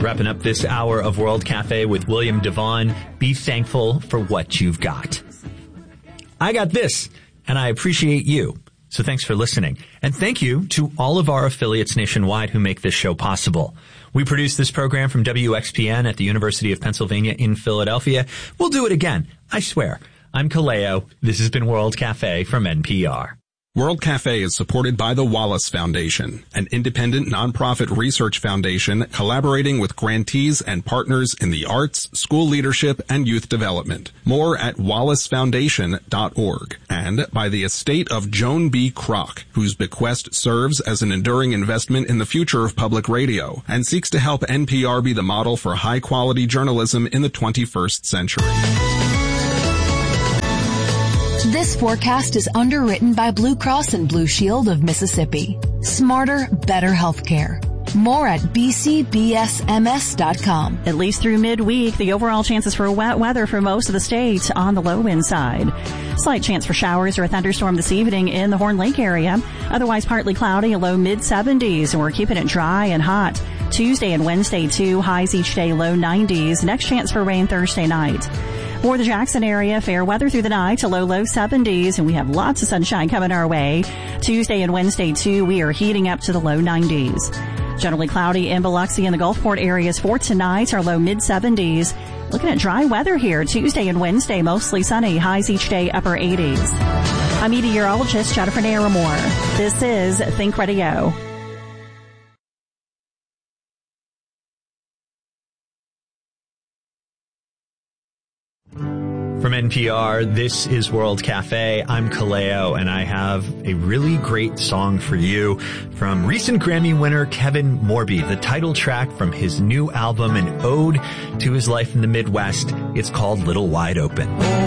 Wrapping up this hour of World Cafe with William Devon. Be thankful for what you've got. I got this, and I appreciate you. So thanks for listening. And thank you to all of our affiliates nationwide who make this show possible. We produce this program from WXPN at the University of Pennsylvania in Philadelphia. We'll do it again, I swear. I'm Kaleo. This has been World Cafe from NPR. World Cafe is supported by the Wallace Foundation, an independent nonprofit research foundation collaborating with grantees and partners in the arts, school leadership, and youth development. More at wallacefoundation.org. And by the estate of Joan B. Kroc, whose bequest serves as an enduring investment in the future of public radio and seeks to help NPR be the model for high-quality journalism in the 21st century. This forecast is underwritten by Blue Cross and Blue Shield of Mississippi. Smarter, better healthcare. More at bcbsms.com. At least through midweek, the overall chances for wet weather for most of the state on the low wind side. Slight chance for showers or a thunderstorm this evening in the Horn Lake area. Otherwise partly cloudy, a low mid-70s, and we're keeping it dry and hot. Tuesday and Wednesday too, highs each day low 90s. Next chance for rain Thursday night. For the Jackson area, fair weather through the night, a low 70s, and we have lots of sunshine coming our way. Tuesday and Wednesday too, we are heating up to the low 90s. Generally cloudy in Biloxi and the Gulfport areas for tonight, our low mid-70s. Looking at dry weather here, Tuesday and Wednesday, mostly sunny, highs each day upper 80s. I'm meteorologist Jennifer Naramore. This is Think Radio. From NPR, this is World Cafe. I'm Kaleo, and I have a really great song for you from recent Grammy winner Kevin Morby, the title track from his new album, an ode to his life in the Midwest. It's called Little Wide Open.